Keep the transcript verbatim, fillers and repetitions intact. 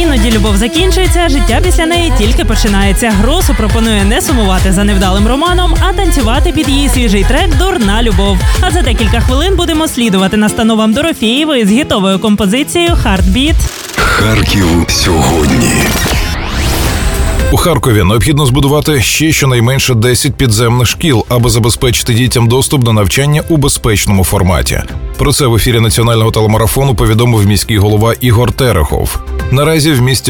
Іноді любов закінчується, а життя після неї тільки починається. Гросу пропонує не сумувати за невдалим романом, а танцювати під її свіжий трек «Дурна любов». А за декілька хвилин будемо слідувати настановам Дорофєєвої з гітовою композицією «Heartbeat». Харків сьогодні. У Харкові необхідно збудувати ще щонайменше десять підземних шкіл, аби забезпечити дітям доступ до навчання у безпечному форматі. Про це в ефірі національного телемарафону повідомив міський голова Ігор Терехов. Наразі в місті